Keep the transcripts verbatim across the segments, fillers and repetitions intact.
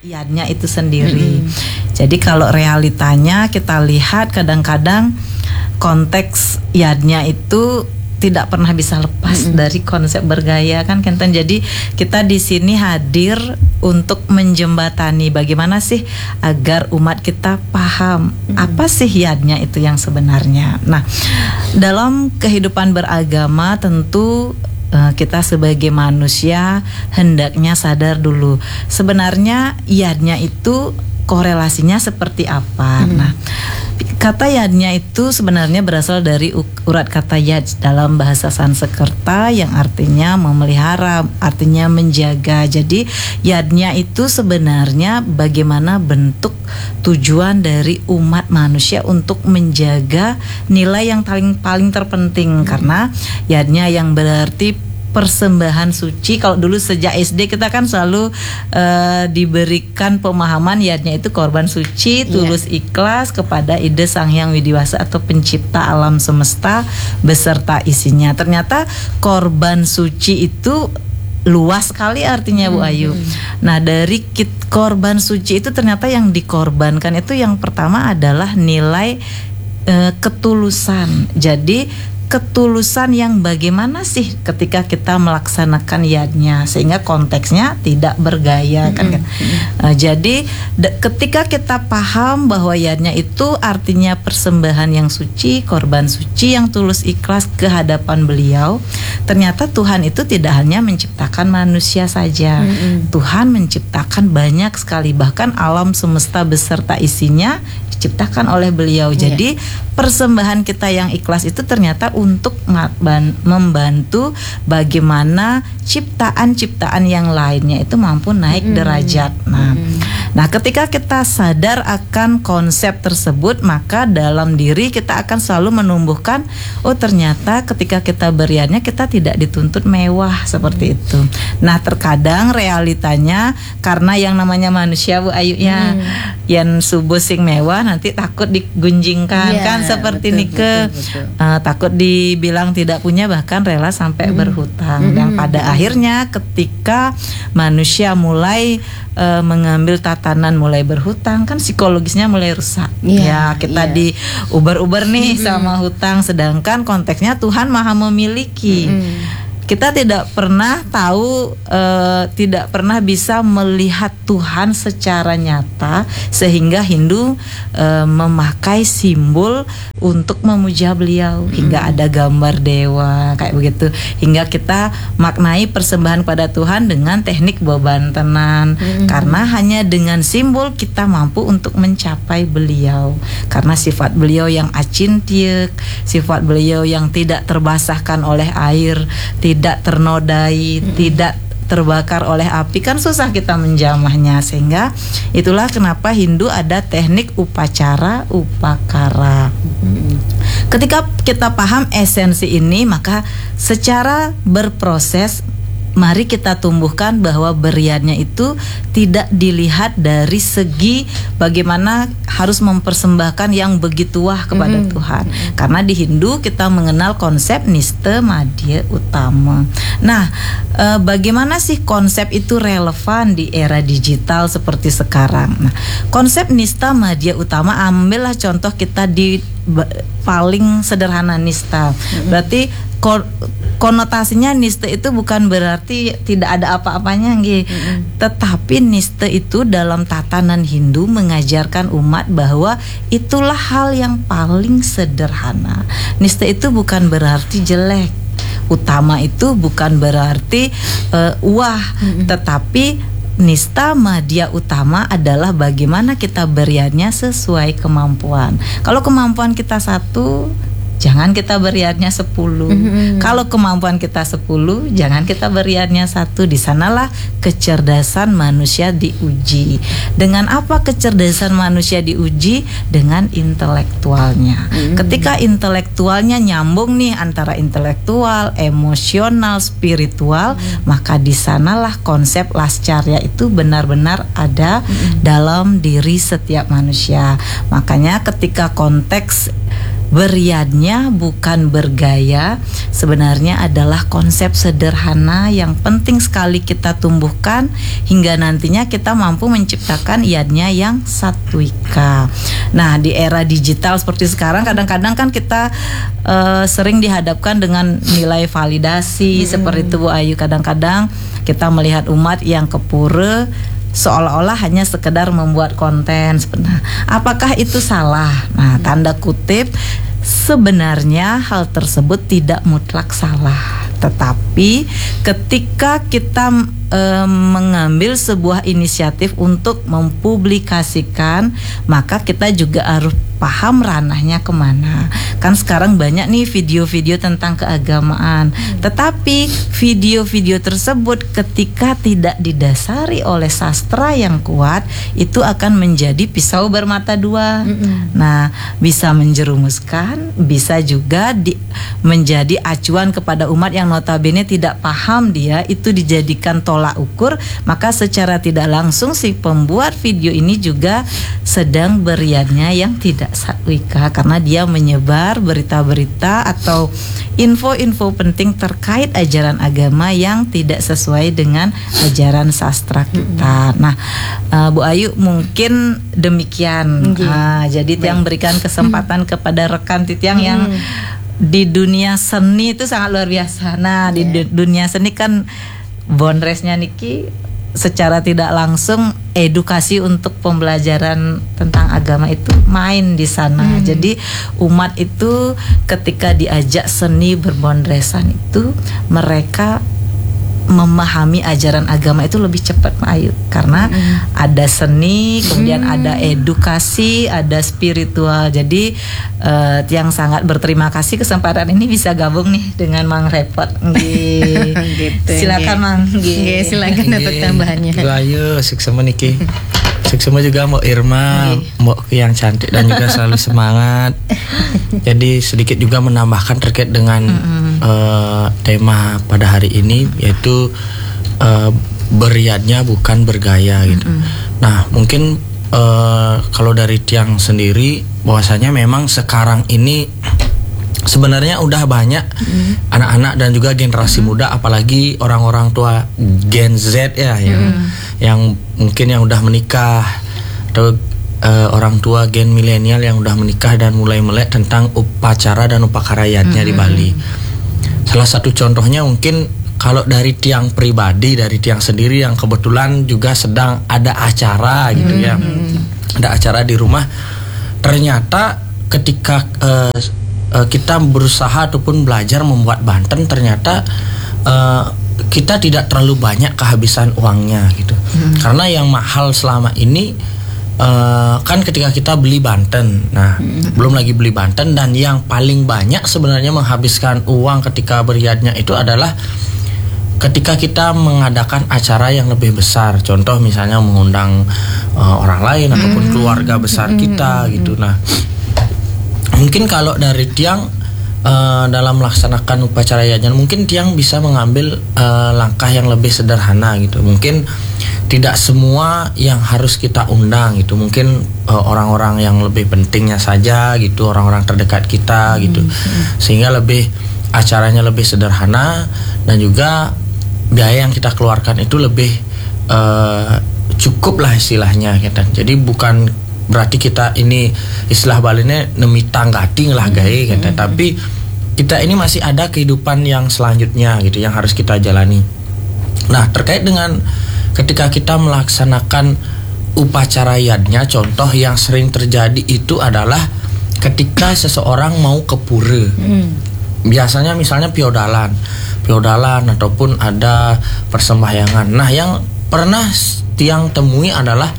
yadnya itu sendiri. Mm-hmm. Jadi kalau realitanya kita lihat kadang-kadang konteks yadnya itu tidak pernah bisa lepas mm-hmm. dari konsep bergaya kan Kenten. Jadi kita di sini hadir untuk menjembatani bagaimana sih agar umat kita paham mm-hmm. apa sih yadnya itu yang sebenarnya. Nah, dalam kehidupan beragama tentu uh, kita sebagai manusia hendaknya sadar dulu sebenarnya yadnya itu korelasinya seperti apa. Mm-hmm. Nah, kata yadnya itu sebenarnya berasal dari urat kata yad dalam bahasa Sanskerta yang artinya memelihara, artinya menjaga. Jadi yadnya itu sebenarnya bagaimana bentuk tujuan dari umat manusia untuk menjaga nilai yang paling paling terpenting. Mm-hmm. Karena yadnya yang berarti persembahan suci. Kalau dulu sejak S D kita kan selalu uh, diberikan pemahaman yadnya itu korban suci, tulus yeah. ikhlas kepada ide Sang Hyang Widiwasa atau pencipta alam semesta beserta isinya. Ternyata korban suci itu luas sekali artinya Bu Ayu. Hmm. Nah, dari kit korban suci itu ternyata yang dikorbankan itu yang pertama adalah nilai uh, ketulusan. Jadi ketulusan yang bagaimana sih ketika kita melaksanakan yadnya sehingga konteksnya tidak bergaya kan, kan? Uh, jadi de- ketika kita paham bahwa yadnya itu artinya persembahan yang suci, korban suci yang tulus ikhlas ke hadapan beliau, ternyata Tuhan itu tidak hanya menciptakan manusia saja. Mm-hmm. Tuhan menciptakan banyak sekali, bahkan alam semesta beserta isinya diciptakan oleh beliau. Yeah. Jadi persembahan kita yang ikhlas itu ternyata untuk membantu bagaimana ciptaan-ciptaan yang lainnya itu mampu naik mm. derajat. Nah, mm. nah ketika kita sadar akan konsep tersebut, maka dalam diri kita akan selalu menumbuhkan, oh ternyata ketika kita beriannya kita tidak dituntut mewah seperti mm. itu. Nah, terkadang realitanya karena yang namanya manusia Bu Ayu ya, mm. yang subuh sing mewah nanti takut digunjingkan yeah, kan seperti betul, Nike betul, betul. Uh, takut dibilang tidak punya bahkan rela sampai mm. berhutang. Mm. Dan pada mm. akhirnya ketika manusia mulai uh, mengambil tatanan mulai berhutang kan psikologisnya mulai rusak. Yeah, ya kita yeah. di uber-uber nih mm. sama hutang, sedangkan konteksnya Tuhan Maha memiliki. Mm. Kita tidak pernah tahu, uh, tidak pernah bisa melihat Tuhan secara nyata sehingga Hindu uh, memakai simbol untuk memuja beliau, hmm. hingga ada gambar dewa kayak begitu, hingga kita maknai persembahan pada Tuhan dengan teknik bebantenan, hmm. karena hanya dengan simbol kita mampu untuk mencapai beliau, karena sifat beliau yang acintiek, sifat beliau yang tidak terbasahkan oleh air, tidak ternodai, mm-hmm. tidak terbakar oleh api, kan susah kita menjamahnya. Sehingga itulah kenapa Hindu ada teknik upacara, upakara. Mm-hmm. Ketika kita paham esensi ini, maka secara berproses mari kita tumbuhkan bahwa beriannya itu tidak dilihat dari segi bagaimana harus mempersembahkan yang begitu wah kepada mm-hmm. Tuhan. Karena di Hindu kita mengenal konsep niste madhya utama. Nah, e, bagaimana sih konsep itu relevan di era digital seperti sekarang? Nah, konsep nista madhya utama, ambillah contoh kita di paling sederhana nista. Mm-hmm. Berarti konotasinya niste itu bukan berarti tidak ada apa-apanya nggih. Mm-hmm. Tetapi niste itu dalam tatanan Hindu mengajarkan umat bahwa itulah hal yang paling sederhana. Niste itu bukan berarti jelek. Utama itu bukan berarti uh, wah, mm-hmm. tetapi nista madhya utama adalah bagaimana kita beriannya sesuai kemampuan. Kalau kemampuan kita satu, jangan kita beriannya sepuluh. Mm-hmm. Kalau kemampuan kita sepuluh, jangan kita beriannya satu. Di sanalah kecerdasan manusia diuji. Dengan apa kecerdasan manusia diuji? Dengan intelektualnya. Mm-hmm. Ketika intelektualnya nyambung nih antara intelektual, emosional, spiritual, mm-hmm. maka di sanalah konsep lascarya itu benar-benar ada mm-hmm. dalam diri setiap manusia. Makanya ketika konteks Beriadnya bukan bergaya sebenarnya adalah konsep sederhana yang penting sekali kita tumbuhkan hingga nantinya kita mampu menciptakan iadnya yang satwika. Nah, di era digital seperti sekarang kadang-kadang kan kita uh, sering dihadapkan dengan nilai validasi hmm. seperti itu Bu Ayu. Kadang-kadang kita melihat umat yang kepura seolah-olah hanya sekedar membuat konten. Sebenarnya apakah itu salah? Nah, tanda kutip, sebenarnya hal tersebut tidak mutlak salah. Tetapi ketika kita e, mengambil sebuah inisiatif untuk mempublikasikan, maka kita juga harus paham ranahnya kemana. Kan sekarang banyak nih video-video tentang keagamaan, hmm. tetapi video-video tersebut ketika tidak didasari oleh sastra yang kuat, itu akan menjadi pisau bermata dua. Hmm. Nah, bisa menjerumuskan, bisa juga di, menjadi acuan kepada umat yang notabene tidak paham dia, itu dijadikan tolak ukur. Maka secara tidak langsung si pembuat video ini juga sedang beriadnya yang tidak satwika, karena dia menyebar berita-berita atau info-info penting terkait ajaran agama yang tidak sesuai dengan ajaran sastra kita. Mm-hmm. Nah, uh, Bu Ayu mungkin demikian. Mm-hmm. Nah, jadi Tiang berikan kesempatan mm-hmm. kepada rekan Titiang mm-hmm. yang di dunia seni itu sangat luar biasa. Nah, yeah. di dunia seni kan Bondresnya Niki secara tidak langsung edukasi untuk pembelajaran tentang agama itu main di sana. Hmm. Jadi umat itu ketika diajak seni berbondresan itu mereka memahami ajaran agama itu lebih cepat, Pak Ayu, karena hmm. ada seni, kemudian hmm. ada edukasi, ada spiritual. Jadi uh, yang sangat berterima kasih kesempatan ini bisa gabung nih dengan Mang Repot. Gitu. Silakan Mang. Nggih, silakan dapat tambahannya. Bu Ayu, sukses meniki. Sukses juga Mbak Irma, Mbak yang cantik dan juga selalu semangat. Jadi sedikit juga menambahkan terkait dengan mm-hmm. uh, tema pada hari ini, yaitu uh, beriadnya bukan bergaya gitu. Mm-hmm. Nah, mungkin uh, kalau dari Tiang sendiri bahwasanya memang sekarang ini sebenarnya udah banyak mm. anak-anak dan juga generasi mm. muda, apalagi orang-orang tua Gen Z ya yang mm. yang mungkin yang udah menikah, atau uh, orang tua Gen milenial yang udah menikah dan mulai melek tentang upacara dan upakarayatnya mm. di Bali. Salah satu contohnya mungkin kalau dari Tiang pribadi, dari Tiang sendiri yang kebetulan juga sedang ada acara gitu mm. ya, ada acara di rumah. Ternyata ketika uh, kita berusaha ataupun belajar membuat banten, ternyata uh, kita tidak terlalu banyak kehabisan uangnya gitu. Hmm. Karena yang mahal selama ini uh, kan ketika kita beli banten. Nah, hmm. belum lagi beli banten, dan yang paling banyak sebenarnya menghabiskan uang ketika beriadnya itu adalah ketika kita mengadakan acara yang lebih besar. Contoh misalnya mengundang uh, orang lain ataupun hmm. keluarga besar kita hmm. gitu. Nah, mungkin kalau dari Tiang uh, dalam melaksanakan upacara yajan, mungkin Tiang bisa mengambil uh, langkah yang lebih sederhana gitu. Mungkin tidak semua yang harus kita undang gitu. Mungkin uh, orang-orang yang lebih pentingnya saja gitu, orang-orang terdekat kita gitu. Hmm. Sehingga lebih acaranya lebih sederhana, dan juga biaya yang kita keluarkan itu lebih uh, cukup lah istilahnya gitu. Jadi bukan berarti kita ini istilah Balinya nemi tanggating lah gaye gitu. Mm-hmm. Tapi kita ini masih ada kehidupan yang selanjutnya gitu yang harus kita jalani. Nah, terkait dengan ketika kita melaksanakan upacara yadnya, contoh yang sering terjadi itu adalah ketika seseorang mau ke pura. Mm. Biasanya misalnya piodalan, piodalan ataupun ada persembahyangan. Nah, yang pernah Tiang temui adalah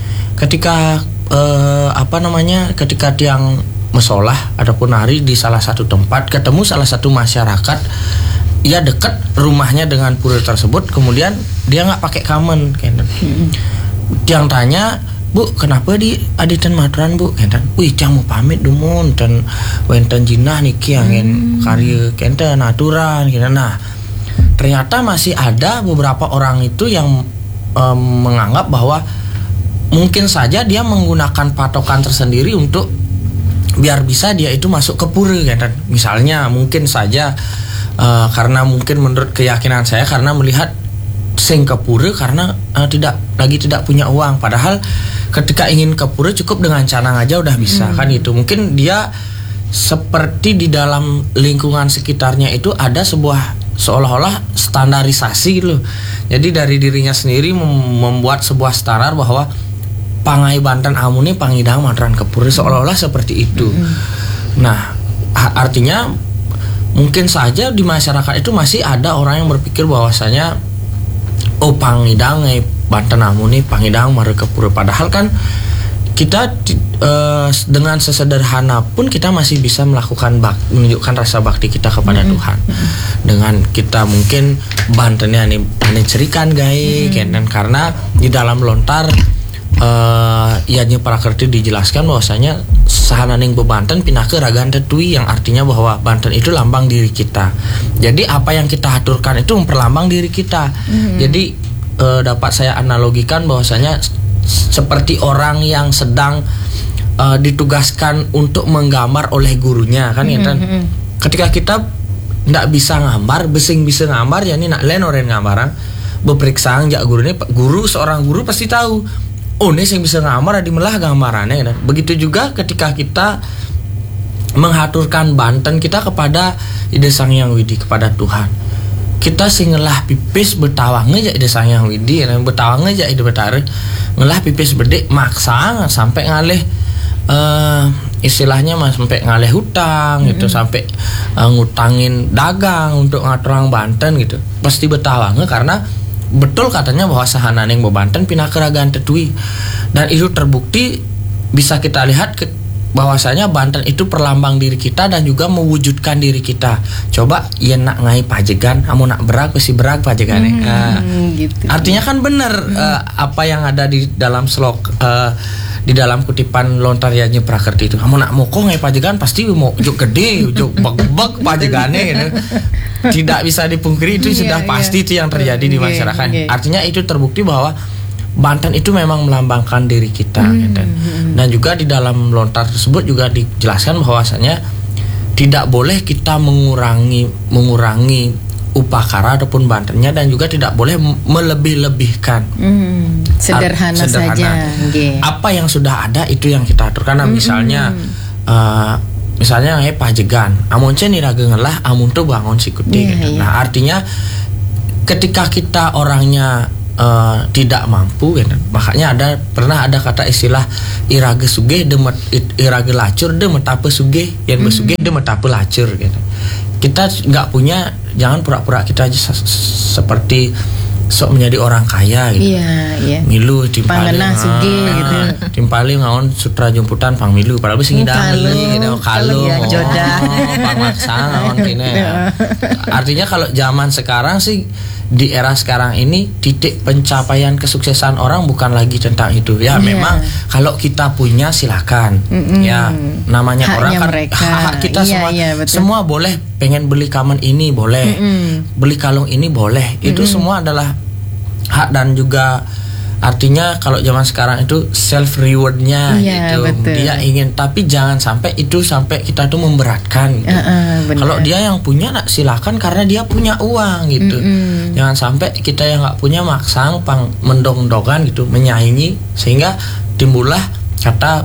ketika Uh, apa namanya ketika Tiang mesolah ataupun hari di salah satu tempat, ketemu salah satu masyarakat, ia dekat rumahnya dengan pura tersebut, kemudian dia nggak pakai kamen, gitu. Hmm. Tiang tanya, Bu, kenapa di aditan maturan Bu? Kenten, wih Tiang mau pamit dumun dan wenten jinah niki angin hmm. karya kenten aturan, gitu. Nah, ternyata masih ada beberapa orang itu yang um, menganggap bahwa mungkin saja dia menggunakan patokan tersendiri untuk biar bisa dia itu masuk ke pura kan. Misalnya mungkin saja uh, karena mungkin menurut keyakinan saya karena melihat sing ke pura karena uh, tidak lagi tidak punya uang, padahal ketika ingin ke pura cukup dengan canang aja udah bisa hmm. kan itu. Mungkin dia seperti di dalam lingkungan sekitarnya itu ada sebuah seolah-olah standarisasi gitu loh. Jadi dari dirinya sendiri mem- membuat sebuah standar bahwa pangai Banten amuni pangidang matran kepuri, seolah-olah seperti itu. Mm-hmm. Nah, artinya mungkin saja di masyarakat itu masih ada orang yang berpikir bahwasanya oh pangidang eh Banten amuni pangidang mare kepuri, padahal kan kita uh, dengan sesederhana pun kita masih bisa melakukan bak, menunjukkan rasa bakti kita kepada mm-hmm. Tuhan dengan kita mungkin Bantennya nih ane cerikan gay mm-hmm. kan, karena di dalam lontar uh, ianya prakerti dijelaskan bahwasanya sahananing bebanten pindah ke ragan tetui, yang artinya bahwa Banten itu lambang diri kita. Jadi apa yang kita aturkan itu memperlambang diri kita. Mm-hmm. Jadi uh, dapat saya analogikan bahwasanya seperti orang yang sedang uh, ditugaskan untuk menggambar oleh gurunya kan ya kan. Mm-hmm. Ketika kita tidak bisa gambar, besing bisa gambar, ya ini nak lain orang gambaran beperiksa jak guru ini, guru seorang guru pasti tahu oh ini yang bisa gambar di melah gambarannya kan. Begitu juga ketika kita menghaturkan Banten kita kepada Ide Sang Hyang Widi, kepada Tuhan. Kita sih ngelah pipis betawang aja Ide Sang Hyang Widi, dan betawang aja Ide Betara ngelah pipis bedek maksa sampai ngalih uh, istilahnya mas sampai ngalih hutang mm-hmm. gitu, sampai uh, ngutangin dagang untuk ngaturang Banten gitu. Pasti betawang karena betul katanya bahwa sahananing Banten pindah ke ragan tetui, dan itu terbukti bisa kita lihat ke bahwasanya Banten itu perlambang diri kita dan juga mewujudkan diri kita. Coba ya nak ngai pajegan, kamu nak berak pasti berak pajegan. Hmm, nah, gitu. Artinya kan benar hmm. uh, apa yang ada di dalam slok uh, di dalam kutipan lontarianya prakerti itu. Kamu nak moko ngai pajegan pasti mau ujuk gede, ujuk beg-beg pajegane gitu. Tidak bisa dipungkiri itu sudah yeah, pasti yeah. itu yang terjadi di masyarakat. Okay, okay. Artinya itu terbukti bahwa Banten itu memang melambangkan diri kita hmm, gitu. Dan juga di dalam lontar tersebut juga dijelaskan bahwasanya tidak boleh kita mengurangi mengurangi upakara ataupun Bantennya, dan juga tidak boleh melebih-lebihkan. Hmm, sederhana, Art, sederhana saja. Okay. Apa yang sudah ada itu yang kita aturkan. Nah, misalnya hmm. uh, misalnya eh pajegan, amun cen irageun lah amun tuh bangun sikuti yeah, gitu. Yeah. Nah, artinya ketika kita orangnya Uh, tidak mampu gitu. Makanya ada pernah ada kata istilah irage sugih demet irage lacur demet apa sugih yang mm-hmm. besugih demet apa lacur gitu. Kita nggak punya, jangan pura-pura kita aja seperti sok menjadi orang kaya gitu. Iya, iya. Milu timpali pangenah sugih gitu. Timpali ngaon sutra jemputan pang milu padahal sing ngidang gitu kalau jodoh pamaksa ngaon kene. Artinya kalau zaman sekarang sih, di era sekarang ini titik pencapaian kesuksesan orang bukan lagi tentang itu ya. Yeah. Memang kalau kita punya silakan. Mm-mm. Ya namanya haknya orang kan mereka. Hak kita yeah, semua yeah, semua boleh, pengen beli kamen ini boleh. Mm-mm. Beli kalung ini boleh. Itu Mm-mm. semua adalah hak, dan juga artinya kalau zaman sekarang itu self rewardnya yeah, gitu. Betul. Dia ingin, tapi jangan sampai itu sampai kita tuh memberatkan gitu. Uh, uh, kalau dia yang punya nak silakan karena dia punya uang gitu. Mm-mm. Jangan sampai kita yang nggak punya maksang pang mendong-dongan gitu, menyaingi sehingga timbullah kata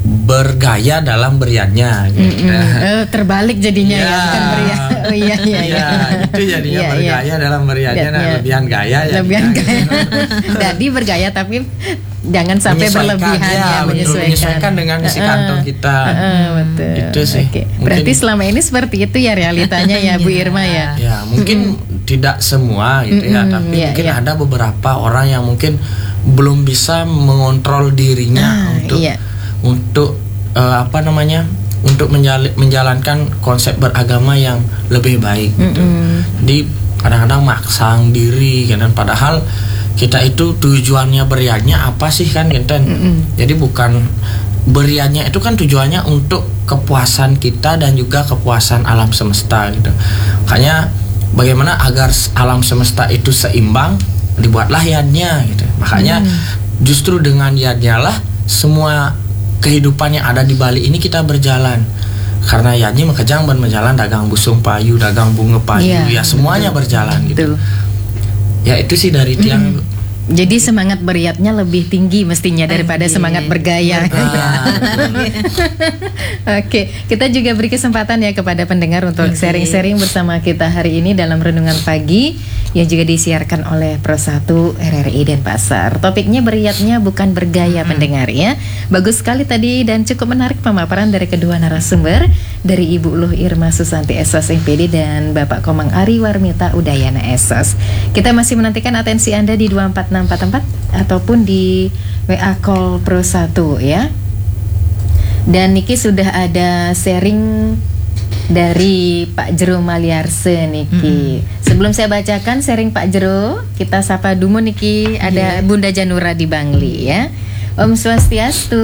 bergaya dalam beriannya gitu. Uh, terbalik jadinya ya, ya bukan berian. Oh iya iya iya. Itu jadinya yeah, bergaya yeah. dalam beriannya dan yeah. lebihan gaya ya. Lebihan gaya. Jadi bergaya tapi jangan sampai berlebihan ya, ya menyesuaikan. menyesuaikan dengan isi kantong kita. Uh, uh, betul. Itu sih. Okay. Berarti selama ini seperti itu ya realitanya ya Bu Irma ya. Ya, mungkin mm-hmm. tidak semua gitu mm-hmm. ya, tapi yeah, mungkin yeah. ada beberapa orang yang mungkin belum bisa mengontrol dirinya ah, untuk yeah. untuk uh, apa namanya untuk menjal- menjalankan konsep beragama yang lebih baik gitu. Mm-hmm. Jadi kadang-kadang maksang diri kan, padahal kita itu tujuannya beriannya apa sih kan gitu. Mm-hmm. Jadi bukan beriannya itu kan tujuannya untuk kepuasan kita dan juga kepuasan alam semesta gitu. Makanya bagaimana agar alam semesta itu seimbang, dibuatlah yadnya gitu. Makanya mm. justru dengan yadnya lah semua kehidupan yang ada di Bali ini kita berjalan. Karena Yadnya Mekejang ban berjalan, dagang busung payu, dagang bunga payu, Iya, ya semuanya betul. berjalan gitu. Betul. Ya itu sih dari tiang. Mm. Jadi semangat beriatnya lebih tinggi mestinya daripada Oke. semangat bergaya. Oke, kita juga beri kesempatan ya kepada pendengar untuk Oke. sharing-sharing bersama kita hari ini dalam Renungan Pagi yang juga disiarkan oleh Pro satu R R I Denpasar. Topiknya beriatnya bukan bergaya, pendengar ya. Bagus sekali tadi dan cukup menarik pemaparan dari kedua narasumber, dari Ibu Luh Irma Susanti S O S M P D dan Bapak Komang Ari Warmita Udayana S O S. Kita masih menantikan atensi Anda di dua empat enam empat empat ataupun di W A Call Pro satu ya. Dan Niki sudah ada sharing dari Pak Jero Maliarse Niki. Mm-hmm. Sebelum saya bacakan sharing Pak Jero, kita sapa dulu Niki. Ada yeah. Bunda Janura di Bangli ya. Om Swastiastu.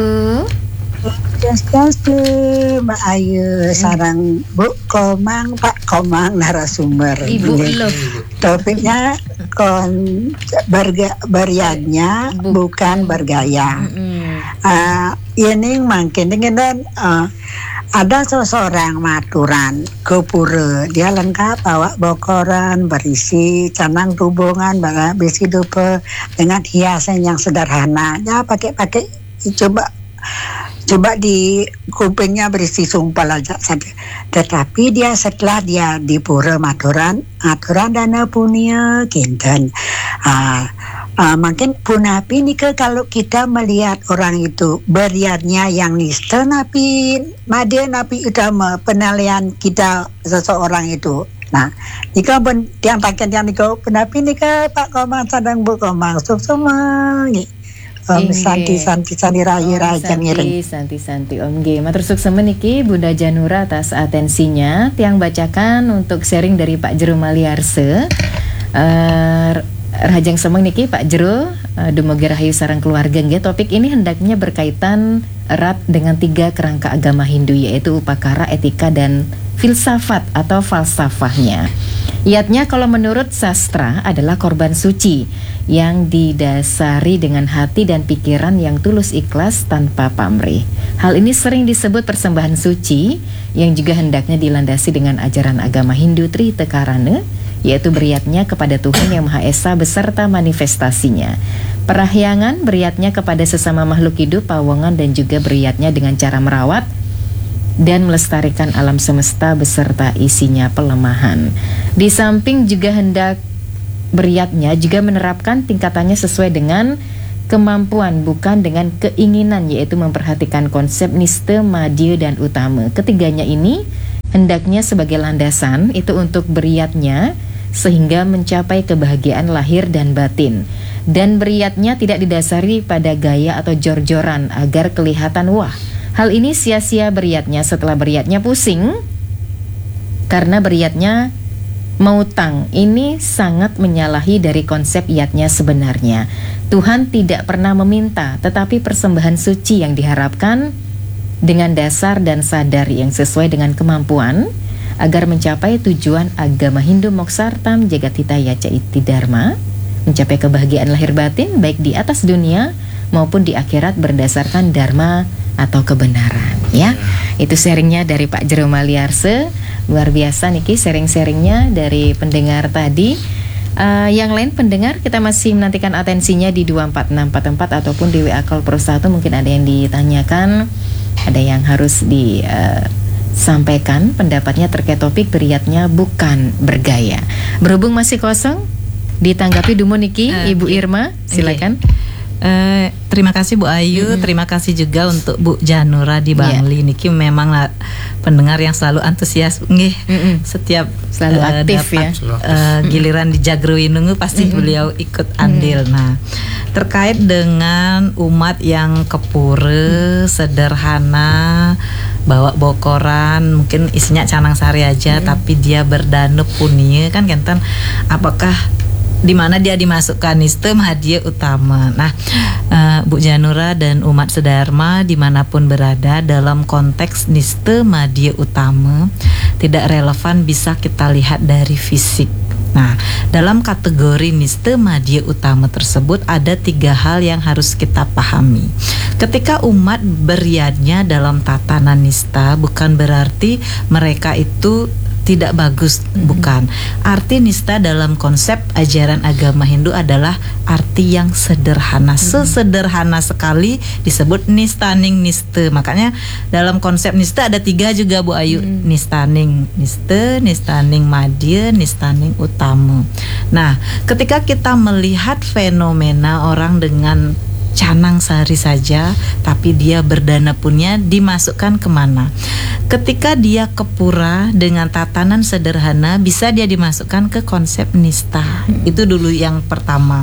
Swastiastu, Mbak Ayu, sarang Bu Komang, Pak Komang narasumber. Ibu Luh. Topiknya kon berga, beriatnya Bu. bukan bergaya. Mm-hmm. Uh, ini mungkin dengan uh, ada seseorang maturan ke pura, dia lengkap bawa bokoran berisi canang tubungan, berisi dupe dengan hiasan yang sederhana. Ya pakai-pakai coba coba di kupingnya berisi sumpal aja saja. Tetapi dia setelah dia di pura maturan, aturan dana punya kinten. Uh, uh, mungkin punapi nih ke kalau kita melihat orang itu beriatnya yang nista napi made napi utama penilaian kita seseorang itu. Nah, jika ben tiang pakai tiang niko punapi nih ke Pak Komang sadang Bu Komang suk semua. Om Santi Santi Santi Raya Raja Ngiring. Santi Santi Om G. Matur sukses meniki Bunda Janura atas atensinya. Tiang bacakan untuk sharing dari Pak Jero Maliarse. Uh, Rajang semeng niki Pak Jero, uh, Dumogi Rahayu sareng keluarga nggih. Topik ini hendaknya berkaitan erat dengan tiga kerangka agama Hindu, yaitu upakara, etika dan filsafat atau falsafahnya. Yatnya kalau menurut sastra adalah korban suci yang didasari dengan hati dan pikiran yang tulus ikhlas tanpa pamrih. Hal ini sering disebut persembahan suci yang juga hendaknya dilandasi dengan ajaran agama Hindu Tritekarana, yaitu beriatnya kepada Tuhan Yang Maha Esa beserta manifestasinya. Perahyangan beriatnya kepada sesama makhluk hidup, pawongan, dan juga beriatnya dengan cara merawat dan melestarikan alam semesta beserta isinya pelemahan. Di samping juga hendak beriatnya juga menerapkan tingkatannya sesuai dengan kemampuan bukan dengan keinginan, yaitu memperhatikan konsep niste, madya, dan utama. Ketiganya ini hendaknya sebagai landasan itu untuk beriatnya sehingga mencapai kebahagiaan lahir dan batin. Dan beriatnya tidak didasari pada gaya atau jor-joran agar kelihatan wah. Hal ini sia-sia beriatnya setelah beriatnya pusing karena beriatnya mau utang. Ini sangat menyalahi dari konsep iatnya sebenarnya. Tuhan tidak pernah meminta, tetapi persembahan suci yang diharapkan dengan dasar dan sadar yang sesuai dengan kemampuan agar mencapai tujuan agama Hindu Moksartam Jagatitaya Caiti Dharma, mencapai kebahagiaan lahir batin baik di atas dunia maupun di akhirat berdasarkan dharma atau kebenaran ya. Itu sharingnya dari Pak Jero Maliarse. Luar biasa niki sharing-sharingnya dari pendengar tadi. Uh, yang lain pendengar kita masih menantikan atensinya di dua empat enam empat empat ataupun di W A Call Pro satu. Mungkin ada yang ditanyakan, ada yang harus disampaikan uh, pendapatnya terkait topik beriatnya bukan bergaya. Berhubung masih kosong, ditanggapi dulu niki uh, Ibu Irma, silakan. Okay. Eh, terima kasih Bu Ayu, mm-hmm. terima kasih juga untuk Bu Janura di Bangli. Yeah. Niki memang lah, pendengar yang selalu antusias, nggih. Mm-hmm. Setiap selalu uh, aktif dapat, ya. Uh, giliran di Jagrui nunggu pasti mm-hmm. beliau ikut andil. Mm-hmm. Nah, terkait dengan umat yang kepure, mm-hmm. sederhana, bawa bokoran, mungkin isinya canang sari aja, mm-hmm. tapi dia berdana punya kan kenten, apakah di mana dia dimasukkan niste madya utama. Nah, uh, Bu Janura dan umat sedharma dimanapun berada dalam konteks niste madya utama tidak relevan bisa kita lihat dari fisik. Nah, dalam kategori niste madya utama tersebut ada tiga hal yang harus kita pahami. Ketika umat beryadnya dalam tatanan nista, bukan berarti mereka itu tidak bagus, mm-hmm. bukan. Arti nista dalam konsep ajaran agama Hindu adalah arti yang sederhana, mm-hmm. sesederhana sekali disebut nistaning niste. Makanya dalam konsep nista ada tiga juga Bu Ayu, mm-hmm. nistaning niste, nistaning madya, nistaning utama. Nah, ketika kita melihat fenomena orang dengan canang sari saja, tapi dia berdana punya, dimasukkan kemana? Ketika dia ke pura dengan tatanan sederhana, bisa dia dimasukkan ke konsep nista. hmm. Itu dulu yang pertama.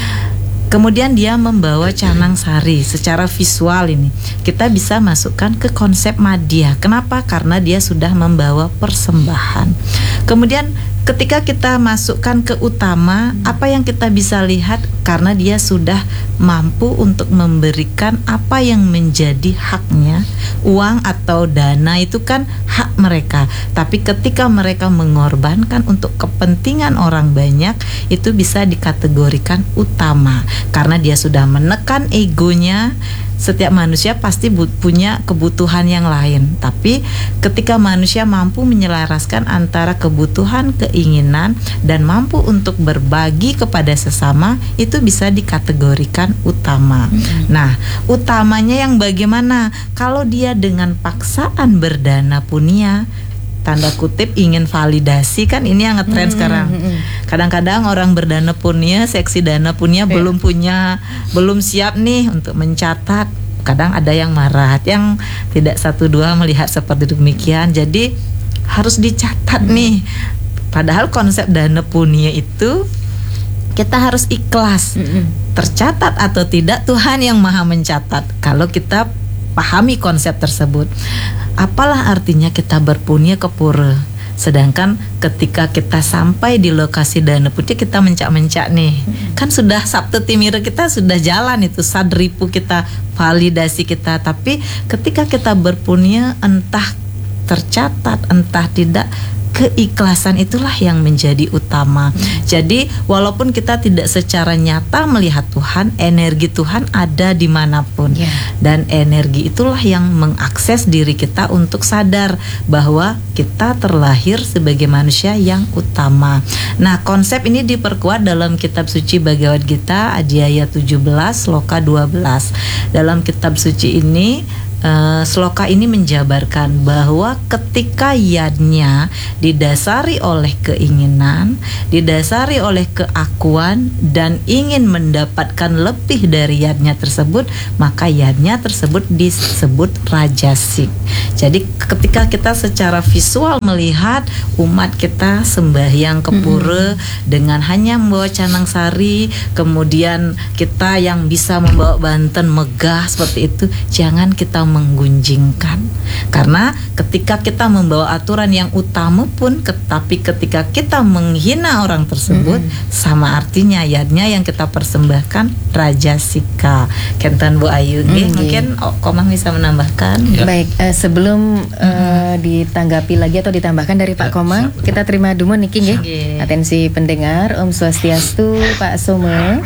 Kemudian dia membawa canang sari secara visual, ini kita bisa masukkan ke konsep madya. Kenapa? Karena dia sudah membawa persembahan. Kemudian ketika kita masukkan ke utama, apa yang kita bisa lihat? Karena dia sudah mampu untuk memberikan apa yang menjadi haknya. Uang atau dana itu kan hak mereka, tapi ketika mereka mengorbankan untuk kepentingan orang banyak, itu bisa dikategorikan utama. Karena dia sudah menekan egonya. Setiap manusia pasti punya kebutuhan yang lain, tapi ketika manusia mampu menyelaraskan antara kebutuhan, keinginan, dan mampu untuk berbagi kepada sesama, itu bisa dikategorikan utama. hmm. Nah, utamanya yang bagaimana? Kalau dia dengan paksaan berdana punya, tanda kutip ingin validasi, kan ini yang ngetren hmm, sekarang. Hmm. Kadang-kadang orang berdana punya, seksi dana punya, yeah. belum punya, belum siap nih untuk mencatat. Kadang ada yang marah, yang tidak satu dua melihat seperti demikian. Jadi harus dicatat hmm. nih. Padahal konsep dana punya itu kita harus ikhlas. Hmm. Tercatat atau tidak, Tuhan yang maha mencatat. Kalau kita pahami konsep tersebut, apalah artinya kita berpunya ke pura, sedangkan ketika kita sampai di lokasi dana punya kita mencak-mencak nih, hmm. kan sudah sabtu timira kita sudah jalan itu sadripu kita, validasi kita. Tapi ketika kita berpunya, entah tercatat entah tidak, keikhlasan itulah yang menjadi utama. hmm. Jadi walaupun kita tidak secara nyata melihat Tuhan, energi Tuhan ada dimanapun. yeah. Dan energi itulah yang mengakses diri kita untuk sadar bahwa kita terlahir sebagai manusia yang utama. Nah, konsep ini diperkuat dalam kitab suci Bhagavad Gita Adhyaya tujuh belas Sloka dua belas. Dalam kitab suci ini Uh, sloka ini menjabarkan bahwa ketika yadnya didasari oleh keinginan, didasari oleh keakuan, dan ingin mendapatkan lebih dari yadnya tersebut, maka yadnya tersebut disebut rajasik. Jadi ketika kita secara visual melihat umat kita sembahyang ke pura mm-hmm. dengan hanya membawa canang sari, kemudian kita yang bisa membawa banten megah seperti itu, jangan kita menggunjingkan. Karena ketika kita membawa aturan yang utama pun, tapi ketika kita menghina orang tersebut, mm-hmm. sama artinya yadnya yang kita persembahkan rajasika. Kenten Bu Ayu, mm-hmm. mungkin oh, Komang bisa menambahkan. Ya. Baik, uh, sebelum uh, ditanggapi lagi atau ditambahkan dari Pak Komang, kita terima dulu niki nggih. Atensi pendengar, Om Swastiastu, Pak Soma.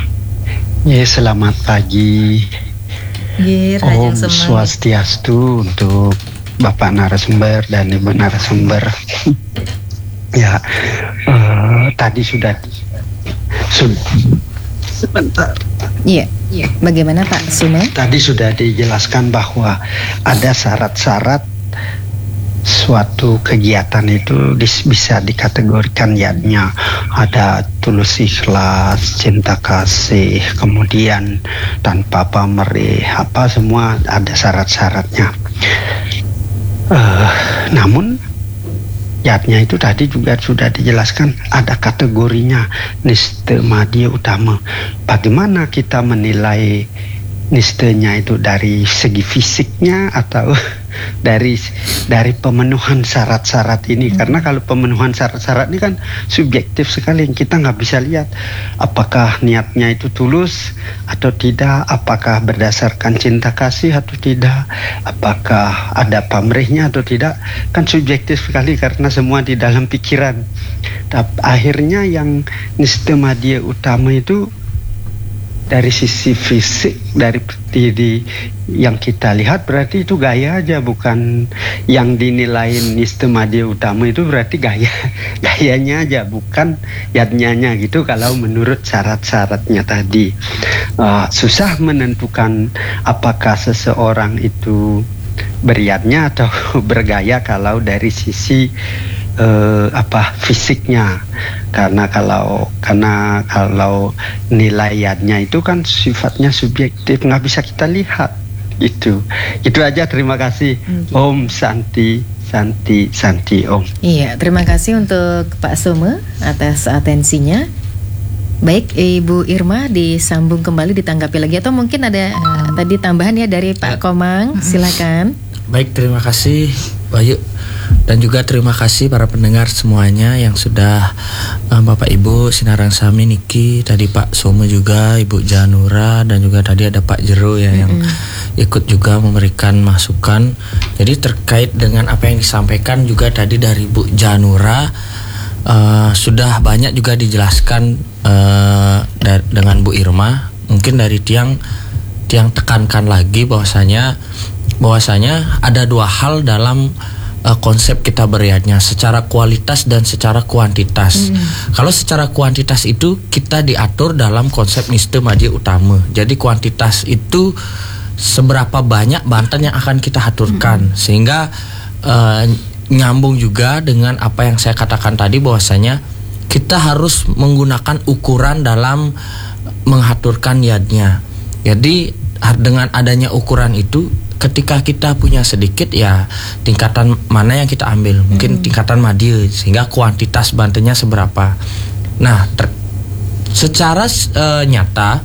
Ya, selamat pagi. Ye, Om Swastiastu untuk Bapak narasumber dan Ibu narasumber. Ya, uh, tadi sudah sudah sebentar. Iya, iya. Bagaimana Pak Suma? Tadi sudah dijelaskan bahwa ada syarat-syarat suatu kegiatan itu dis, bisa dikategorikan yadnya. Ada tulus ikhlas, cinta kasih, kemudian tanpa pamrih, apa semua ada syarat-syaratnya. Uh, namun yadnya itu tadi juga sudah dijelaskan ada kategorinya, niste madya utama. Bagaimana kita menilai nistenya itu dari segi fisiknya atau dari dari pemenuhan syarat-syarat ini. Hmm. Karena kalau pemenuhan syarat-syarat ini kan subjektif sekali, kita nggak bisa lihat apakah niatnya itu tulus atau tidak, apakah berdasarkan cinta kasih atau tidak, apakah ada pamrihnya atau tidak, kan subjektif sekali karena semua di dalam pikiran. Tapi akhirnya yang niste madya utama itu dari sisi fisik, dari di, di yang kita lihat berarti itu gaya aja, bukan yang dinilai niste madya utama itu berarti gaya gayanya aja, bukan yadnyanya gitu. Kalau menurut syarat-syaratnya tadi uh, susah menentukan apakah seseorang itu beryadnya atau bergaya kalau dari sisi Uh, apa fisiknya, karena kalau karena kalau nilai yadnya itu kan sifatnya subjektif, nggak bisa kita lihat. Itu itu aja. Terima kasih. Okay. Om Santi Santi Santi Om. Iya, terima kasih untuk Pak Some atas atensinya. Baik, Ibu Irma disambung kembali, ditanggapi lagi atau mungkin ada uh, tadi tambahan ya dari Pak Komang, silakan. Baik, terima kasih Bayu. Dan juga terima kasih para pendengar semuanya yang sudah uh, Bapak Ibu Sinarang Sami Niki, tadi Pak Some juga, Ibu Janura, dan juga tadi ada Pak Jero ya, mm-hmm. yang ikut juga memberikan masukan. Jadi terkait dengan apa yang disampaikan juga tadi dari Bu Janura, uh, sudah banyak juga dijelaskan uh, da- dengan Bu Irma. Mungkin dari tiang tiang tekankan lagi bahwasanya bahwasanya ada dua hal dalam Uh, konsep kita beryadnya, secara kualitas dan secara kuantitas. Hmm. Kalau secara kuantitas itu kita diatur dalam konsep niste madya utama. Jadi kuantitas itu seberapa banyak banten yang akan kita aturkan, hmm. sehingga uh, nyambung juga dengan apa yang saya katakan tadi bahwasanya kita harus menggunakan ukuran dalam mengaturkan yadnya. Jadi dengan adanya ukuran itu, ketika kita punya sedikit ya tingkatan mana yang kita ambil, mungkin hmm. tingkatan madya, sehingga kuantitas bantennya seberapa. Nah ter- secara uh, nyata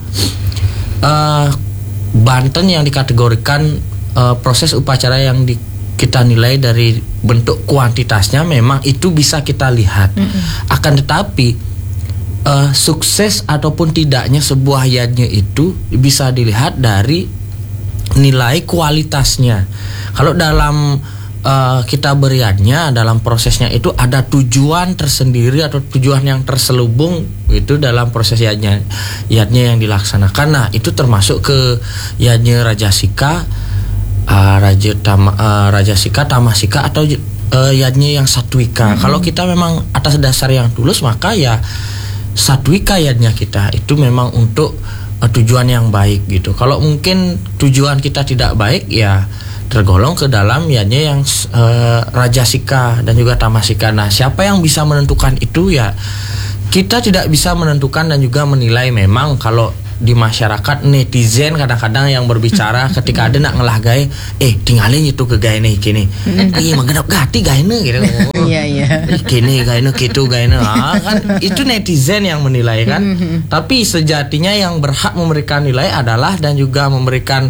uh, banten yang dikategorikan uh, proses upacara yang di, kita nilai dari bentuk kuantitasnya memang itu bisa kita lihat. hmm. Akan tetapi uh, sukses ataupun tidaknya sebuah yadnya itu bisa dilihat dari nilai kualitasnya. Kalau dalam uh, kita beriadnya, dalam prosesnya itu ada tujuan tersendiri atau tujuan yang terselubung itu dalam proses yadnya, yadnya yang dilaksanakan. Nah itu termasuk ke yadnya Rajasika, uh, Raja Tama, uh, Rajasika, Tamasika atau uh, yadnya yang Satwika. Mm-hmm. Kalau kita memang atas dasar yang tulus, maka ya Satwika yadnya kita itu memang untuk Uh, tujuan yang baik gitu. Kalau mungkin tujuan kita tidak baik, ya tergolong ke dalam yadnya yang uh, Rajasika dan juga Tamasika. Nah siapa yang bisa menentukan itu? Ya kita tidak bisa menentukan dan juga menilai. Memang kalau di masyarakat netizen kadang-kadang yang berbicara ketika ada nak ngelah gaya, eh tinggalin itu ke gaya nih gini, iya menggenap gati gaya nih gitu, iya iya, gini gaya nih gitu gaya nih, ah, kan itu netizen yang menilai kan. Tapi sejatinya yang berhak memberikan nilai adalah dan juga memberikan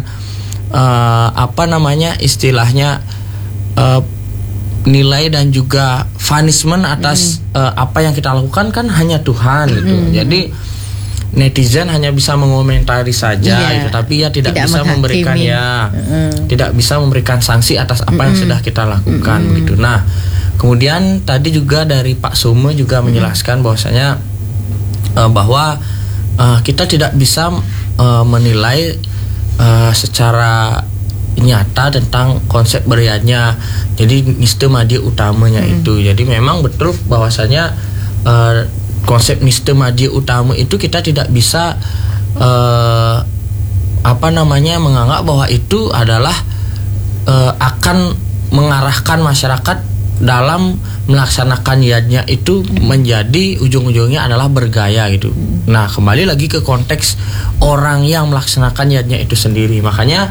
uh, apa namanya istilahnya uh, nilai dan juga punishment atas mm. uh, apa yang kita lakukan kan hanya Tuhan gitu. Mm. Jadi netizen hanya bisa mengomentari saja, yeah. gitu, tapi ya tidak, tidak bisa menghakimi. memberikan ya, mm. tidak bisa memberikan sanksi atas apa mm. yang sudah kita lakukan, mm. gitu. Nah, kemudian tadi juga dari Pak Some juga mm. menjelaskan bahwasanya uh, bahwa uh, kita tidak bisa uh, menilai uh, secara nyata tentang konsep beriadnya. Jadi niste madya utamanya mm. itu. Jadi memang betul bahwasanya uh, konsep niste madya utama itu kita tidak bisa uh, apa namanya menganggap bahwa itu adalah uh, akan mengarahkan masyarakat dalam melaksanakan yadnya itu menjadi ujung-ujungnya adalah bergaya gitu. Nah kembali lagi ke konteks orang yang melaksanakan yadnya itu sendiri. Makanya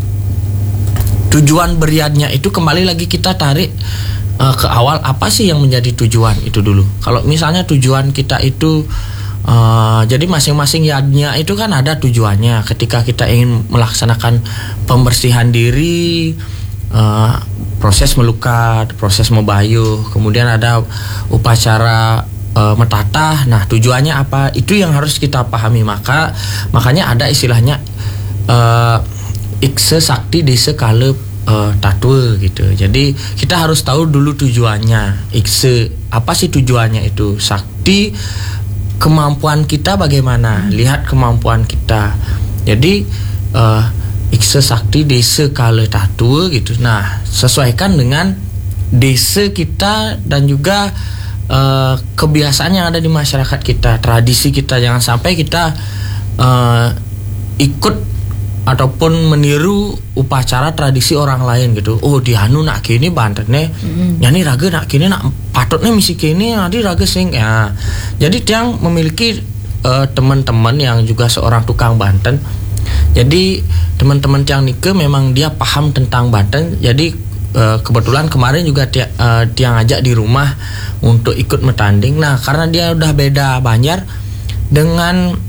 tujuan beriadnya itu kembali lagi kita tarik uh, ke awal, apa sih yang menjadi tujuan itu dulu. Kalau misalnya tujuan kita itu Uh, jadi masing-masing yadnya itu kan ada tujuannya. Ketika kita ingin melaksanakan pembersihan diri, uh, proses melukat, proses mebayuh, kemudian ada upacara uh, metatah. Nah, tujuannya apa? Itu yang harus kita pahami. Maka makanya ada istilahnya uh, ikse sakti desa kala uh, tatwa gitu. Jadi kita harus tahu dulu tujuannya. Ikse apa sih tujuannya itu? Sakti kemampuan kita bagaimana, lihat kemampuan kita. Jadi uh, ikse sakti desa kala tatua gitu. Nah, sesuaikan dengan desa kita dan juga uh, kebiasaan yang ada di masyarakat kita, tradisi kita. Jangan sampai kita uh, ikut ataupun meniru upacara tradisi orang lain gitu. Oh, di anu nak kini Bantennya, mm-hmm. yani raga nak kini nak patutnya misi kini nanti raga sing ya. Jadi tiang memiliki uh, teman-teman yang juga seorang tukang Banten. Jadi teman-teman tiang nike memang dia paham tentang Banten. Jadi uh, kebetulan kemarin juga tiang, uh, tiang ajak di rumah untuk ikut metanding. Nah, karena dia udah beda Banjar dengan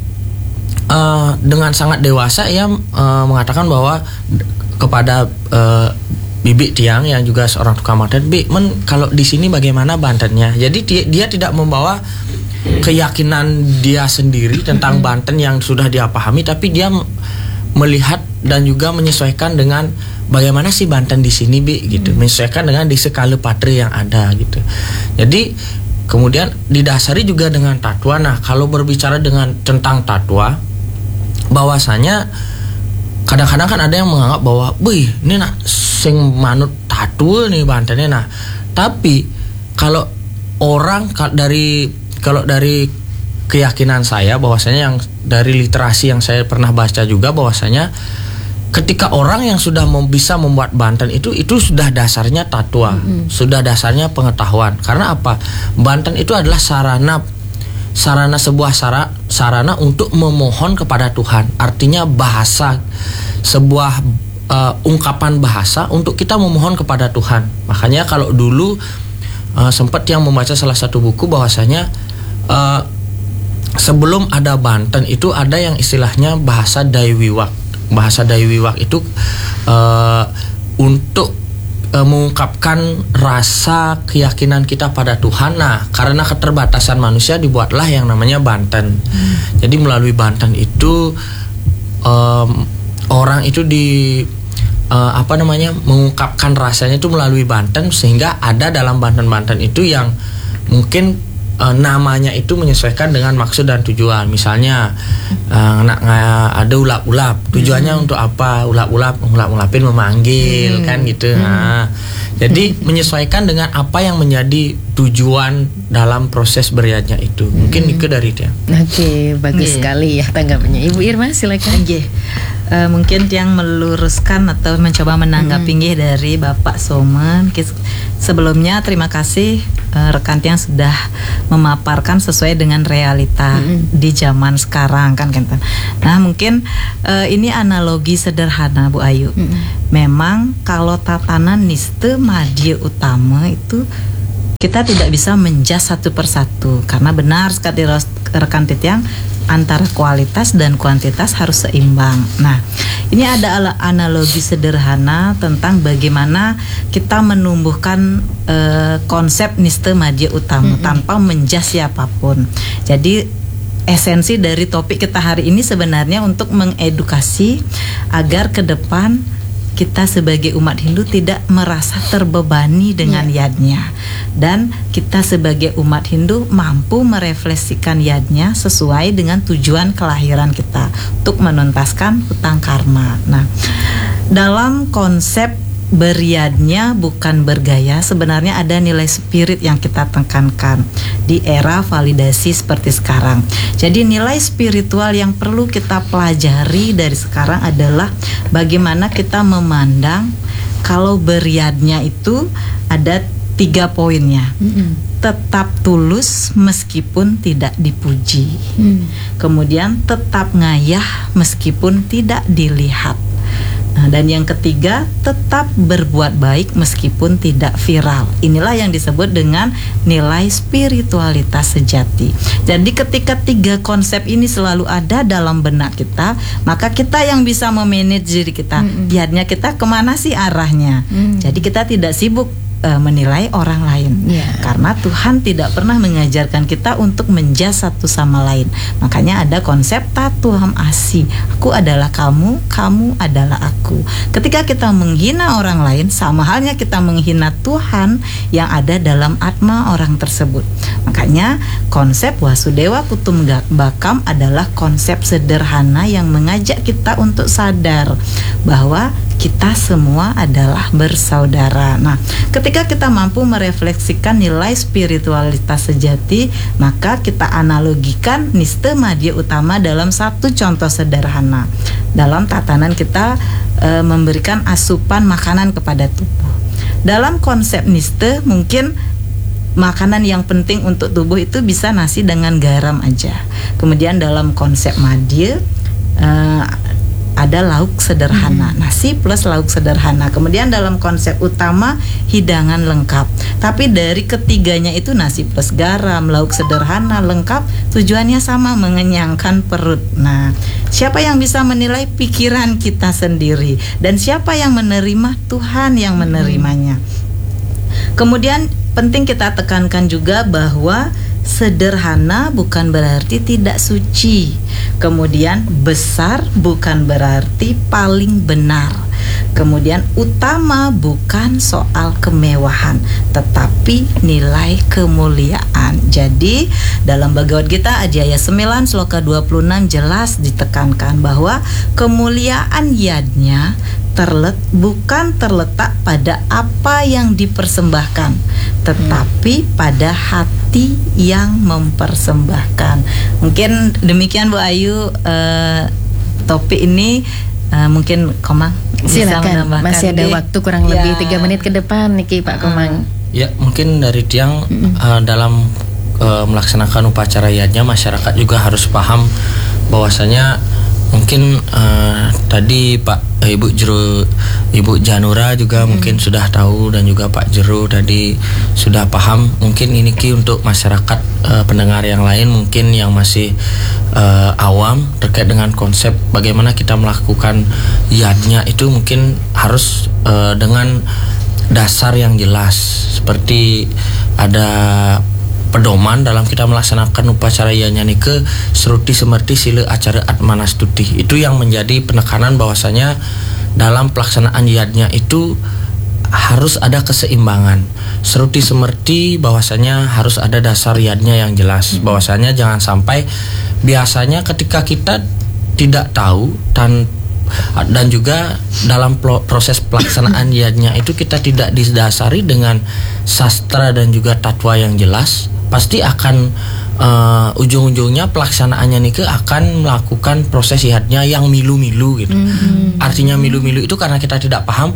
Uh, dengan sangat dewasa ia uh, mengatakan bahwa d- kepada uh, bibi tiang yang juga seorang tukang Banten, Bi, men kalau di sini bagaimana Bantennya? Jadi dia, dia tidak membawa keyakinan dia sendiri tentang Banten yang sudah dia pahami, tapi dia m- melihat dan juga menyesuaikan dengan bagaimana sih Banten di sini, Bi, gitu. Menyesuaikan dengan di skala patri yang ada gitu. Jadi kemudian didasari juga dengan tatwa. Nah, kalau berbicara dengan tentang tatwa, bahwasanya kadang-kadang kan ada yang menganggap bahwa, "Wih, ini nak sing manut tatua nih Bantennya." Nah, tapi kalau orang dari kalau dari keyakinan saya bahwasanya yang dari literasi yang saya pernah baca juga bahwasanya ketika orang yang sudah mem- bisa membuat Banten itu itu sudah dasarnya tatua, mm-hmm. sudah dasarnya pengetahuan. Karena apa? Banten itu adalah sarana sarana sebuah sara, sarana untuk memohon kepada Tuhan. Artinya bahasa, sebuah uh, ungkapan bahasa untuk kita memohon kepada Tuhan. Makanya kalau dulu uh, sempat yang membaca salah satu buku bahwasanya uh, sebelum ada Banten itu ada yang istilahnya bahasa Daiwiwak. Bahasa Daiwiwak itu uh, untuk mengungkapkan rasa keyakinan kita pada Tuhan. Nah, karena keterbatasan manusia dibuatlah yang namanya Banten. Hmm. Jadi melalui Banten itu um, orang itu di uh, apa namanya mengungkapkan rasanya itu melalui Banten, sehingga ada dalam Banten-Banten itu yang mungkin uh, namanya itu menyesuaikan dengan maksud dan tujuan. Misalnya uh, nak ada ulap-ulap, tujuannya hmm. untuk apa? Ulap-ulap, ulap-ulapin memanggil, hmm. kan gitu. Hmm. Nah, jadi menyesuaikan dengan apa yang menjadi tujuan dalam proses beriadnya itu. Mungkin hmm. itu dari dia. Oke, okay, bagus yeah. sekali ya tanggapannya. Ibu Irma silakan. Okay. Uh, mungkin yang meluruskan atau mencoba menanggapi mm-hmm. dari Bapak Somen. Sebelumnya terima kasih uh, rekan yang sudah memaparkan sesuai dengan realita mm-hmm. di zaman sekarang kan Kenten. Nah, mungkin uh, ini analogi sederhana Bu Ayu. Mm-hmm. Memang kalau tatanan niste madya utama itu kita tidak bisa menjas satu persatu, karena benar sekali rekan Titiang, antara kualitas dan kuantitas harus seimbang. Nah, ini ada analogi sederhana tentang bagaimana kita menumbuhkan uh, konsep niste madya utama mm-hmm. tanpa menjas siapapun. Jadi esensi dari topik kita hari ini sebenarnya untuk mengedukasi agar ke depan kita sebagai umat Hindu tidak merasa terbebani dengan yeah. yadnya, dan kita sebagai umat Hindu mampu merefleksikan yadnya sesuai dengan tujuan kelahiran kita untuk menuntaskan hutang karma. Nah, dalam konsep beriadnya bukan bergaya, sebenarnya ada nilai spirit yang kita tekankan di era validasi seperti sekarang. Jadi nilai spiritual yang perlu kita pelajari dari sekarang adalah bagaimana kita memandang kalau beriadnya itu ada tiga poinnya. Mm-hmm. Tetap tulus meskipun tidak dipuji. Mm. Kemudian tetap ngayah meskipun tidak dilihat. Nah, dan yang ketiga, tetap berbuat baik meskipun tidak viral. Inilah yang disebut dengan nilai spiritualitas sejati. Jadi ketika tiga konsep ini selalu ada dalam benak kita, maka kita yang bisa memanage diri kita. Mm-hmm. Jadinya kita kemana sih arahnya? Mm. Jadi kita tidak sibuk Uh, menilai orang lain, yeah. Karena Tuhan tidak pernah mengajarkan kita untuk menjudge satu sama lain. Makanya ada konsep tatuam asih. Aku adalah kamu, kamu adalah aku. Ketika kita menghina orang lain, sama halnya kita menghina Tuhan yang ada dalam atma orang tersebut. Makanya konsep Wasudewa Kutumbakam adalah konsep sederhana yang mengajak kita untuk sadar bahwa kita semua adalah bersaudara. Nah, ketika kita mampu merefleksikan nilai spiritualitas sejati, maka kita analogikan Niste Madya Utama dalam satu contoh sederhana. Dalam tatanan kita e, memberikan asupan makanan kepada tubuh. Dalam konsep Niste, mungkin makanan yang penting untuk tubuh itu bisa nasi dengan garam aja. Kemudian dalam konsep Madya, e, ada lauk sederhana, hmm. nasi plus lauk sederhana. Kemudian dalam konsep utama hidangan lengkap. Tapi dari ketiganya itu nasi plus garam, lauk sederhana, lengkap, tujuannya sama, mengenyangkan perut. Nah, siapa yang bisa menilai? Pikiran kita sendiri. Dan siapa yang menerima? Tuhan yang menerimanya. Kemudian penting kita tekankan juga bahwa sederhana bukan berarti tidak suci. Kemudian besar bukan berarti paling benar. Kemudian utama bukan soal kemewahan, tetapi nilai kemuliaan. Jadi dalam Bhagavad Gita Adhyaya sembilan sloka dua puluh enam jelas ditekankan bahwa kemuliaan yadnya terlet bukan terletak pada apa yang dipersembahkan, tetapi hmm. pada hati yang mempersembahkan. Mungkin demikian Bu Ayu, uh, topik ini uh, mungkin Komang silakan, masih ada waktu kurang ya. lebih tiga menit ke depan niki Pak Komang. Ya, mungkin dari Tiang hmm. uh, dalam uh, melaksanakan upacara yadnya, masyarakat juga harus paham bahwasanya mungkin uh, tadi Pak eh, Ibu Jero, Ibu Janura juga hmm. mungkin sudah tahu, dan juga Pak Jero tadi sudah paham. Mungkin ini Ki untuk masyarakat uh, pendengar yang lain mungkin yang masih uh, awam terkait dengan konsep bagaimana kita melakukan yadnya itu, mungkin harus uh, dengan dasar yang jelas, seperti ada pedoman dalam kita melaksanakan upacara yadnya nike seruti semerti sila acara atmanastuti. Itu yang menjadi penekanan bahwasanya dalam pelaksanaan yadnya itu harus ada keseimbangan. Seruti semerti bahwasanya harus ada dasar yadnya yang jelas. Bahwasanya jangan sampai biasanya ketika kita tidak tahu dan dan juga dalam proses pelaksanaan yadnya itu kita tidak didasari dengan sastra dan juga tatwa yang jelas, pasti akan uh, ujung-ujungnya pelaksanaannya nih ke akan melakukan proses yadnya yang milu-milu gitu. Mm-hmm. Artinya milu-milu itu karena kita tidak paham.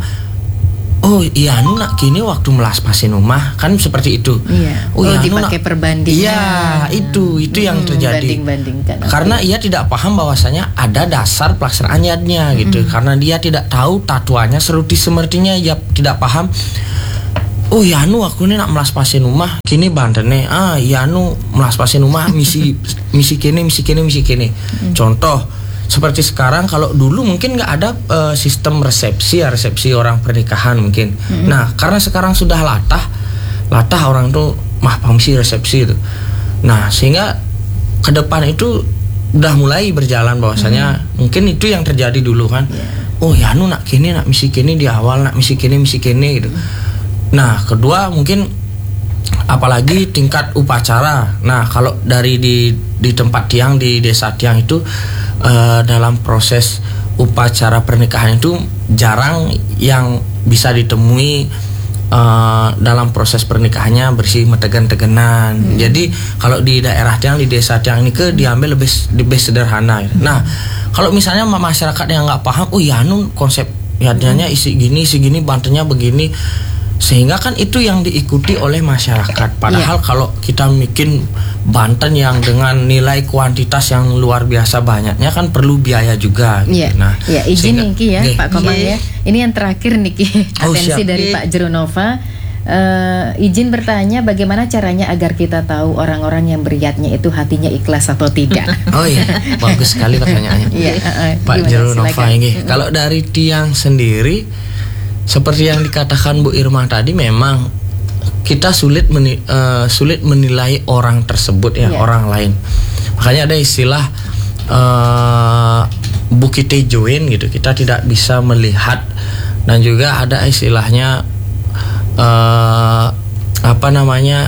Oh iya, anu nak kini waktu melas pasin rumah kan seperti itu. Iya. Oh, oh iya, dipakai perbandingan. Iya, itu itu hmm, yang terjadi. Banding-bandingkan. Karena ia tidak paham bahwasanya ada dasar pelaksanaan yadnya gitu. Hmm. Karena dia tidak tahu tatuannya, seruti semertinya, ia tidak paham. Oh ya anu aku ini nak melas pasin rumah kini bandene. Ah ya anu melas pasin rumah misi misi kini misi kini misi kini. Hmm. Contoh seperti sekarang, kalau dulu mungkin nggak ada uh, sistem resepsi ya, resepsi orang pernikahan mungkin. Mm-hmm. Nah, karena sekarang sudah latah, latah orang tuh mah pamsi resepsi itu. Nah, sehingga ke depan itu udah mulai berjalan bahwasanya mm-hmm. mungkin itu yang terjadi dulu kan. Yeah. Oh ya, nu nak kini nak misi kini di awal, nak misi kini misi kini gitu. Mm-hmm. Nah, kedua mungkin apalagi tingkat upacara. Nah, kalau dari di di tempat Tiang, di desa Tiang itu uh, dalam proses upacara pernikahan itu jarang yang bisa ditemui uh, dalam proses pernikahannya bersih metegan-tegenan. Hmm. Jadi kalau di daerah Tiang, di desa Tiang ini ke diambil lebih lebih sederhana. Hmm. Nah, kalau misalnya masyarakat yang nggak paham, oh ya nun konsep yadnya isi gini, isi gini, bantunya begini. sehingga kan itu yang diikuti oleh masyarakat. Padahal yeah. kalau kita bikin Banten yang dengan nilai kuantitas yang luar biasa banyaknya kan perlu biaya juga gitu. Yeah. Nah, yeah, izin sehingga, Niki ya okay. Pak Komang yeah. ya. Ini yang terakhir Niki, atensi oh, dari Pak Jeronova. Uh, izin bertanya bagaimana caranya agar kita tahu orang-orang yang beriatnya itu hatinya ikhlas atau tidak. Oh iya, bagus sekali pertanyaannya. yeah, uh, uh, Pak Jeronova ini. Kalau dari tiang sendiri, seperti yang dikatakan Bu Irma tadi, memang kita sulit meni, uh, sulit menilai orang tersebut ya, yeah. orang lain. Makanya ada istilah uh, bukite join gitu. Kita tidak bisa melihat, dan juga ada istilahnya Uh, apa namanya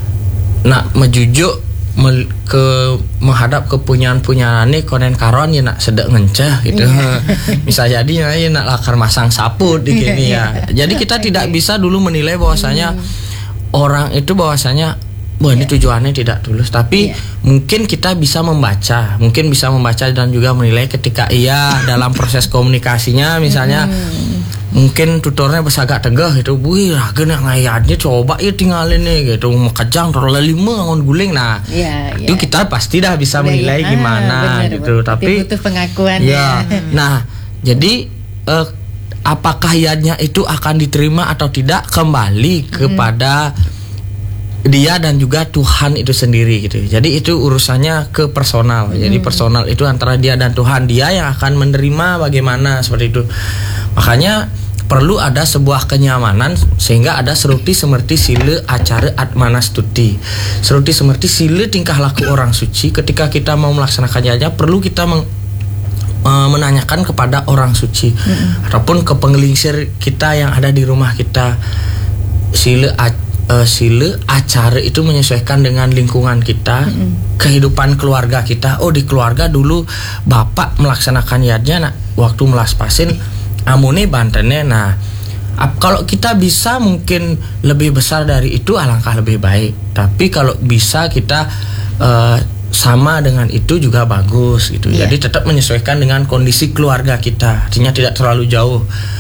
nak mejujuk me, ke menghadap kepunyaan-punyaan ini konen karon ya nak sedek ngenceh gitu. Yeah. Bisa jadi ya nak lakar masang sapu di gini ya. Jadi kita tidak bisa dulu menilai bahwasanya hmm. orang itu bahwasanya wah ini tujuannya tidak tulus, tapi yeah. mungkin kita bisa membaca, mungkin bisa membaca dan juga menilai ketika ia dalam proses komunikasinya misalnya hmm. mungkin tutornya besagak tegah gitu, wih ragen yang ngayatnya coba ya tinggalin nih gitu, kejang terlalu lima ngon guling, nah yeah, yeah. itu kita pasti dah bisa menilai ah, gimana bener, gitu, bener. Tapi butuh pengakuan ya. ya. Nah jadi eh, apakah ianya itu akan diterima atau tidak kembali kepada hmm. dia dan juga Tuhan itu sendiri gitu. Jadi itu urusannya ke personal. Hmm. Jadi personal itu antara dia dan Tuhan. Dia yang akan menerima bagaimana seperti itu. Makanya perlu ada sebuah kenyamanan sehingga ada seruti semerti sile acara atmanastuti. Seruti semerti sile tingkah laku orang suci. Ketika kita mau melaksanakannya aja perlu kita meng, e, menanyakan kepada orang suci hmm. ataupun ke penggelingsir kita yang ada di rumah kita. Sile acara Uh, sila acara itu menyesuaikan dengan lingkungan kita, mm-hmm. kehidupan keluarga kita. Oh di keluarga dulu bapak melaksanakan yadnya, nah, waktu melas pasin amune Bantennya. Nah ap, kalau kita bisa mungkin lebih besar dari itu alangkah lebih baik. Tapi kalau bisa kita uh, sama dengan itu juga bagus gitu. Yeah. Jadi tetap menyesuaikan dengan kondisi keluarga kita. Artinya tidak terlalu jauh.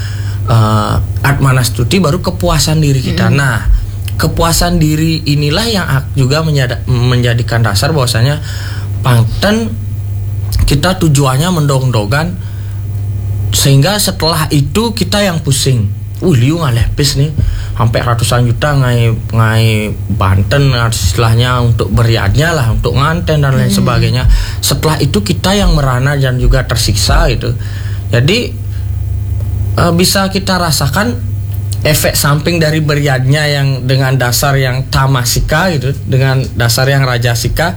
Uh, atmanastuti baru kepuasan diri kita. Mm-hmm. Nah kepuasan diri inilah yang juga menjad- menjadikan dasar bahwasanya Banten kita tujuannya mendong-dogan sehingga setelah itu kita yang pusing. Uh liu ngalepis nih sampai ratusan juta ngai ngai Banten istilahnya untuk beriadnya lah, untuk nganten dan lain hmm. sebagainya. Setelah itu kita yang merana dan juga tersiksa gitu. Jadi uh, bisa kita rasakan efek samping dari beriadnya yang dengan dasar yang tamasika gitu, dengan dasar yang rajasika,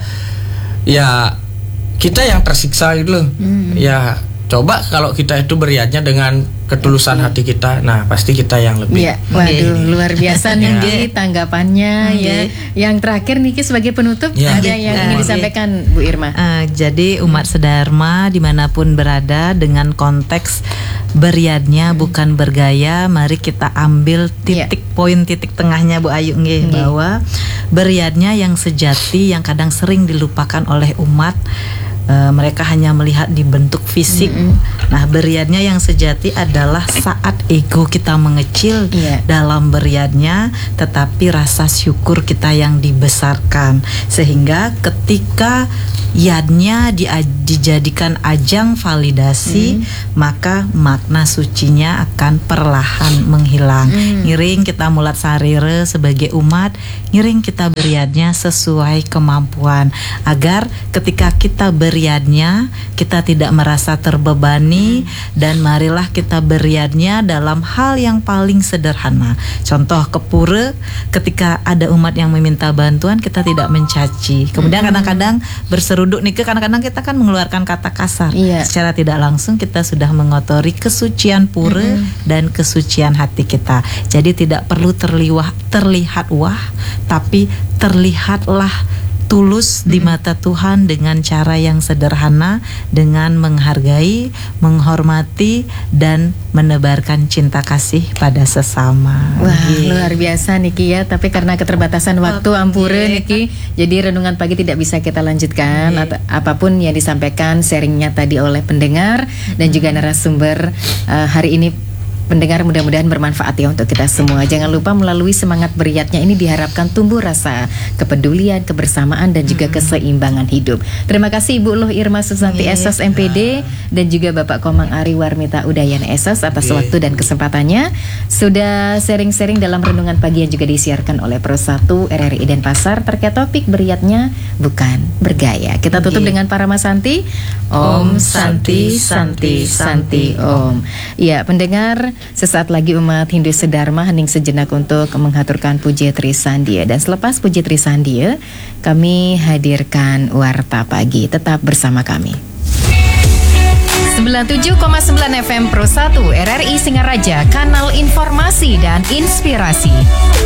ya kita yang tersiksa gitu loh. Hmm. Ya coba kalau kita itu beriadnya dengan ketulusan hati kita, nah pasti kita yang lebih. Ya, waduh okay. luar biasa nih tanggapannya okay. ya. Yang terakhir Niki sebagai penutup ya. Ada yang okay. ingin disampaikan Bu Irma. Uh, jadi umat sedharma dimanapun berada dengan konteks beriadnya hmm. bukan bergaya, mari kita ambil titik yeah. poin titik tengahnya Bu Ayu nggih, hmm. bahwa beriadnya yang sejati yang kadang sering dilupakan oleh umat. Uh, mereka hanya melihat di bentuk fisik. Mm-hmm. Nah, beriadnya yang sejati adalah saat ego kita mengecil yeah. dalam beriadnya, tetapi rasa syukur kita yang dibesarkan. Sehingga ketika yadnya di, dijadikan ajang validasi, mm. maka makna sucinya akan perlahan menghilang. Mm. Ngiring kita mulat sarire sebagai umat, ngiring kita beriadnya sesuai kemampuan, agar ketika kita beriadnya kita tidak merasa terbebani, mm. dan marilah kita beriadnya dalam hal yang paling sederhana. Contoh ke pura, ketika ada umat yang meminta bantuan kita tidak mencaci. Kemudian mm. kadang-kadang berseruduk nih, kadang-kadang kita kan mengeluarkan kata kasar. Iya. Secara tidak langsung kita sudah mengotori kesucian pura mm-hmm. dan kesucian hati kita. Jadi tidak perlu terliwah, terlihat wah, tapi terlihatlah tulus mm-hmm. di mata Tuhan dengan cara yang sederhana, dengan menghargai, menghormati, dan menebarkan cinta kasih pada sesama. Wah, Niki. Luar biasa Niki ya. Tapi karena keterbatasan waktu okay. Ampure Niki, jadi renungan pagi tidak bisa kita lanjutkan. Okay. Atau apapun yang disampaikan sharingnya tadi oleh pendengar mm-hmm. dan juga narasumber uh, hari ini Pendengar, mudah-mudahan bermanfaat ya untuk kita semua. Jangan lupa melalui semangat beriatnya ini diharapkan tumbuh rasa kepedulian, kebersamaan dan juga keseimbangan hidup. Terima kasih Ibu Luh Irma Susanti S S M P D dan juga Bapak Komang Ari Warmita Udayana S S atas waktu dan kesempatannya. Sudah sharing-sharing dalam renungan pagi yang juga disiarkan oleh Pro satu R R I Denpasar terkait topik beriatnya bukan bergaya. Kita tutup dengan Parama Santi. Om Santi Santi Santi Om. Ya, pendengar, sesaat lagi umat Hindu Sedharma hening sejenak untuk menghaturkan Puji Trisandia. Dan selepas Puji Trisandia, kami hadirkan Warta Pagi. Tetap bersama kami. sembilan puluh tujuh koma sembilan F M Pro satu R R I Singaraja, kanal informasi dan inspirasi.